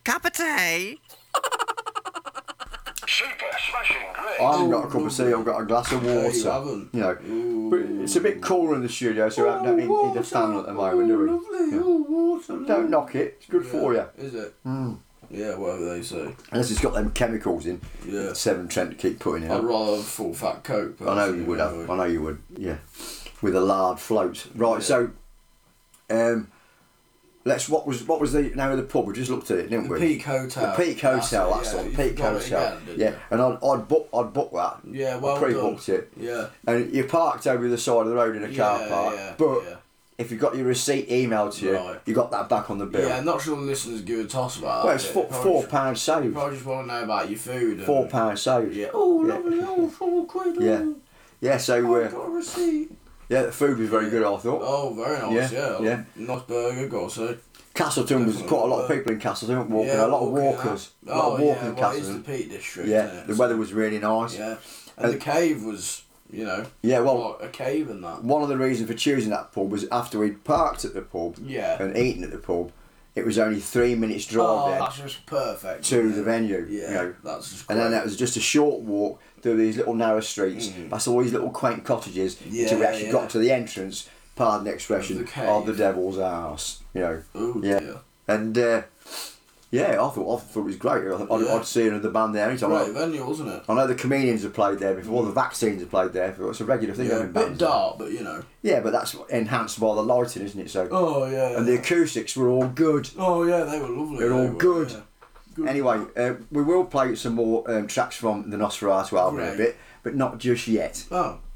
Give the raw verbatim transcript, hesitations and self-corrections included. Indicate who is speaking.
Speaker 1: cup of tea?
Speaker 2: Super smashing great.
Speaker 3: I haven't got a cup of tea, I've got a glass of water.
Speaker 4: No, you haven't.
Speaker 3: You know,
Speaker 4: Ooh.
Speaker 3: but it's a bit cooler in the studio, so we don't need, need a fan at the moment, do we?
Speaker 4: Lovely.
Speaker 3: Yeah.
Speaker 4: Oh, water.
Speaker 3: Don't knock it, it's good
Speaker 4: Yeah.
Speaker 3: for you.
Speaker 4: Is it?
Speaker 3: Mm.
Speaker 4: Yeah, whatever they say.
Speaker 3: Unless it's got them chemicals in.
Speaker 4: Yeah.
Speaker 3: Severn Trent to keep putting in.
Speaker 4: I'd rather have full fat Coke.
Speaker 3: I know you would have. I know you would. Yeah, with a lard float. Right.
Speaker 4: Yeah.
Speaker 3: So, um, let's. What was what was the name of the pub? We just looked at it, didn't
Speaker 4: The
Speaker 3: we?
Speaker 4: Peak Hotel.
Speaker 3: The Peak Hotel. That's
Speaker 4: it,
Speaker 3: the
Speaker 4: yeah.
Speaker 3: one.
Speaker 4: You
Speaker 3: Peak
Speaker 4: forgot it
Speaker 3: Hotel.
Speaker 4: again, didn't
Speaker 3: Yeah,
Speaker 4: you?
Speaker 3: and I'd I'd book I'd book that.
Speaker 4: Yeah, well
Speaker 3: I pre-booked
Speaker 4: done.
Speaker 3: it.
Speaker 4: Yeah.
Speaker 3: And you parked over the side of the road in a car
Speaker 4: Yeah,
Speaker 3: park.
Speaker 4: yeah,
Speaker 3: but
Speaker 4: yeah.
Speaker 3: if you got your receipt emailed to you,
Speaker 4: Right.
Speaker 3: you got that back on the bill.
Speaker 4: Yeah, I'm not sure the listeners give a toss about
Speaker 3: Well,
Speaker 4: that.
Speaker 3: it's
Speaker 4: bit.
Speaker 3: four,
Speaker 4: Probably
Speaker 3: four
Speaker 4: just-
Speaker 3: pounds
Speaker 4: You
Speaker 3: saved.
Speaker 4: probably just want to know about your food. And,
Speaker 3: Four pounds saved.
Speaker 4: Yeah. Oh,
Speaker 3: Yeah.
Speaker 4: lovely. Oh, four quid. Oh.
Speaker 3: Yeah. Yeah. So
Speaker 4: Oh,
Speaker 3: uh,
Speaker 4: got a receipt.
Speaker 3: yeah, the food was very good. I thought.
Speaker 4: Oh, very nice.
Speaker 3: Yeah,
Speaker 4: Yeah.
Speaker 3: yeah.
Speaker 4: Nice burger, got to say.
Speaker 3: Castleton was
Speaker 4: Definitely
Speaker 3: quite a lot of
Speaker 4: not
Speaker 3: people in Castleton walking.
Speaker 4: Yeah,
Speaker 3: a lot of
Speaker 4: walking
Speaker 3: walkers.
Speaker 4: out.
Speaker 3: A lot
Speaker 4: Oh,
Speaker 3: of walking
Speaker 4: yeah,
Speaker 3: in
Speaker 4: well, it's the
Speaker 3: Castleton.
Speaker 4: Peak District.
Speaker 3: Yeah,
Speaker 4: isn't it?
Speaker 3: the weather was really nice.
Speaker 4: Yeah. And
Speaker 3: And-
Speaker 4: the cave was, you know,
Speaker 3: Yeah, well,
Speaker 4: like a cave and that.
Speaker 3: one of the reasons for choosing that pub was after we'd parked at the pub
Speaker 4: Yeah.
Speaker 3: and eaten at the pub, it was only three minutes drive
Speaker 4: Oh,
Speaker 3: there
Speaker 4: that's just perfect.
Speaker 3: to
Speaker 4: isn't
Speaker 3: the
Speaker 4: it?
Speaker 3: venue.
Speaker 4: Yeah,
Speaker 3: You know.
Speaker 4: that's just
Speaker 3: And then
Speaker 4: great.
Speaker 3: that was just a short walk through these little narrow streets,
Speaker 4: Mhm.
Speaker 3: past all these little quaint cottages,
Speaker 4: Yeah,
Speaker 3: until we actually
Speaker 4: yeah.
Speaker 3: got to the entrance, pardon the expression,
Speaker 4: Of
Speaker 3: of
Speaker 4: the
Speaker 3: the,
Speaker 4: cave.
Speaker 3: devil's arse. You know.
Speaker 4: Oh,
Speaker 3: Yeah.
Speaker 4: dear.
Speaker 3: And uh, yeah, I thought I thought it was great. I'd,
Speaker 4: Yeah.
Speaker 3: I'd see another band there anytime.
Speaker 4: Great venue, wasn't it?
Speaker 3: I know the Comedians have played there before, the Vaccines have played there before. It's a regular thing.
Speaker 4: Yeah, a
Speaker 3: having
Speaker 4: bit
Speaker 3: bands there.
Speaker 4: dark, but you know.
Speaker 3: Yeah, but that's enhanced by the lighting, isn't it? So,
Speaker 4: Oh, yeah.
Speaker 3: and the acoustics were all good.
Speaker 4: Oh, yeah, they were lovely.
Speaker 3: They're all
Speaker 4: they were,
Speaker 3: good.
Speaker 4: yeah. Good.
Speaker 3: Anyway, uh, we will play some more um, tracks from the Nosferatu album in a
Speaker 4: Great.
Speaker 3: bit, but not just yet.
Speaker 4: Oh,